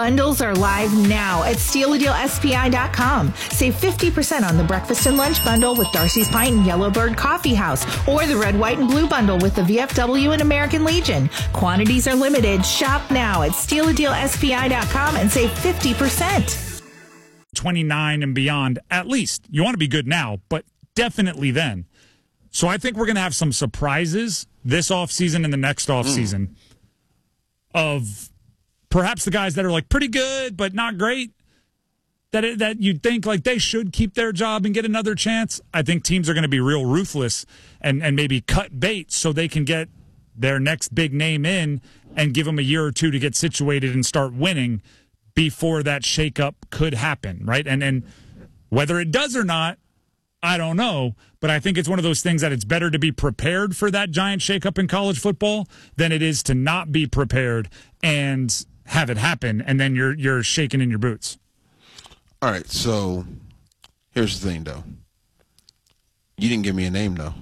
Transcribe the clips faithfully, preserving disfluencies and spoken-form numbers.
Bundles are live now at steal a deal S P I dot com. Save fifty percent on the breakfast and lunch bundle with Darcy's Pint and Yellowbird Coffee House, or the red, white, and blue bundle with the V F W and American Legion. Quantities are limited. Shop now at steal a deal S P I dot com and save fifty percent. twenty-nine and beyond, at least. You want to be good now, but definitely then. So I think we're going to have some surprises this offseason and the next offseason mm. of perhaps the guys that are like pretty good but not great, that that you'd think like they should keep their job and get another chance. I think teams are going to be real ruthless and, and maybe cut bait so they can get their next big name in and give them a year or two to get situated and start winning before that shakeup could happen, right? And and whether it does or not, I don't know, but I think it's one of those things that it's better to be prepared for that giant shakeup in college football than it is to not be prepared and have it happen, and then you're you're shaking in your boots. All right, so here's the thing, though. You didn't give me a name, though.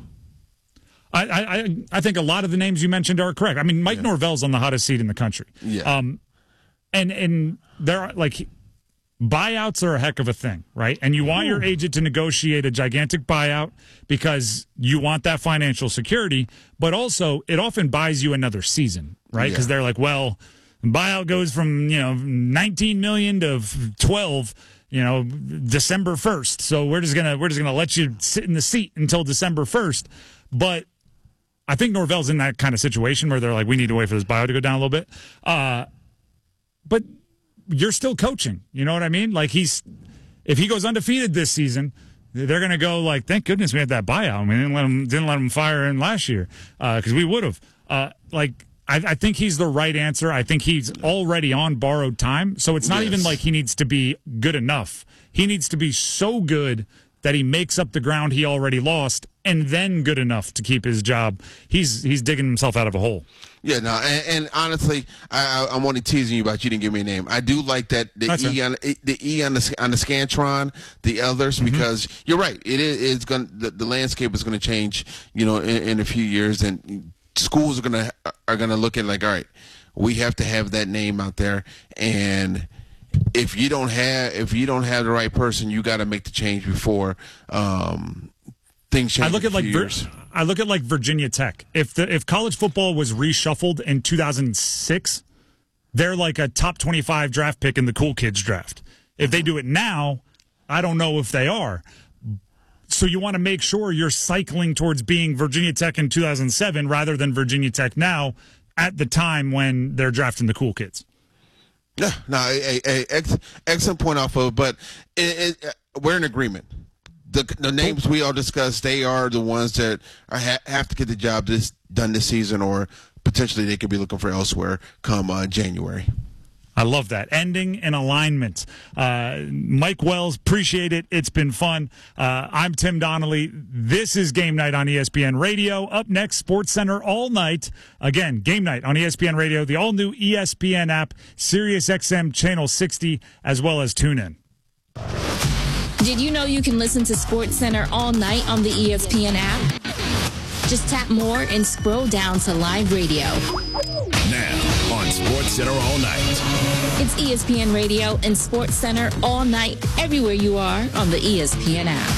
I I I think a lot of the names you mentioned are correct. I mean, Mike yeah. Norvell's on the hottest seat in the country. Yeah. Um, and and there are like buyouts are a heck of a thing, right? And you want your agent to negotiate a gigantic buyout because you want that financial security, but also it often buys you another season, right? Because yeah. they're like, well, buyout goes from, you know, nineteen million to twelve, you know, December first. So we're just gonna we're just gonna let you sit in the seat until December first. But I think Norvell's in that kind of situation where they're like, we need to wait for this buyout to go down a little bit. Uh, but you're still coaching. You know what I mean? Like he's if he goes undefeated this season, they're gonna go like, thank goodness we had that buyout. We didn't let him didn't let him fire in last year because uh, we would have. Uh, like. I think he's the right answer. I think he's already on borrowed time. So it's not yes. even like he needs to be good enough. He needs to be so good that he makes up the ground he already lost and then good enough to keep his job. He's he's digging himself out of a hole. Yeah, no, and, and honestly, I, I, I'm only teasing you about you didn't give me a name. I do like that the That's E on the E on the on the Scantron, the others, mm-hmm. because you're right. It is it's going the, the landscape is going to change, you know, in, in a few years, and schools are gonna are gonna look at like, all right, we have to have that name out there, and if you don't have if you don't have the right person, you got to make the change before um, things change. I look at like Vir- I look at like Virginia Tech. If the if college football was reshuffled in two thousand six, they're like a top twenty-five draft pick in the cool kids draft. If they do it now, I don't know if they are. So you want to make sure you're cycling towards being Virginia Tech in two thousand seven rather than Virginia Tech now at the time when they're drafting the cool kids. Yeah, no, a, a, a ex, excellent point off of, but it, it, we're in agreement. The the names we all discussed, they are the ones that are, ha, have to get the job this done this season, or potentially they could be looking for elsewhere come uh, January. I love that. Ending in alignment. Uh, Mike Wells, appreciate it. It's been fun. Uh, I'm Tim Donnelly. This is Game Night on E S P N Radio. Up next, Sports Center all night. Again, Game Night on E S P N Radio, the all-new E S P N app, Sirius X M Channel sixty, as well as TuneIn. Did you know you can listen to Sports Center all night on the E S P N app? Just tap more and scroll down to live radio. Now on Sports Center all night. It's E S P N Radio and Sports Center all night, everywhere you are on the E S P N app.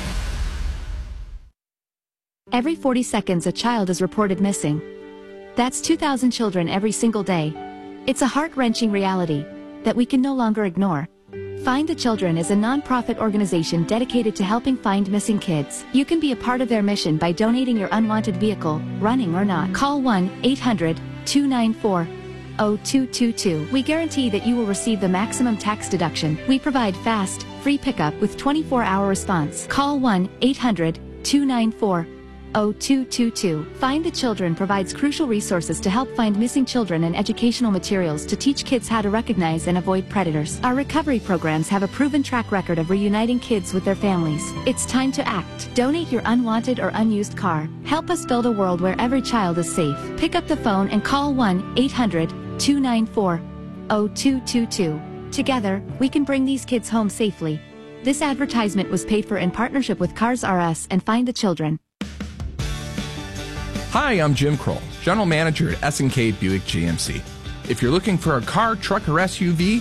Every forty seconds, a child is reported missing. That's two thousand children every single day. It's a heart-wrenching reality that we can no longer ignore. Find the Children is a non-profit organization dedicated to helping find missing kids. You can be a part of their mission by donating your unwanted vehicle, running or not. Call one eight hundred two nine four zero two two two. We guarantee that you will receive the maximum tax deduction. We provide fast, free pickup with twenty-four hour response. Call one eight hundred two nine four zero two two two. Find the Children provides crucial resources to help find missing children and educational materials to teach kids how to recognize and avoid predators. Our recovery programs have a proven track record of reuniting kids with their families. It's time to act. Donate your unwanted or unused car. Help us build a world where every child is safe. Pick up the phone and call one eight hundred two nine four zero two two two. Together, we can bring these kids home safely. This advertisement was paid for in partnership with Cars R Us and Find the Children. Hi, I'm Jim Kroll, General Manager at S and K Buick G M C. If you're looking for a car, truck, or S U V,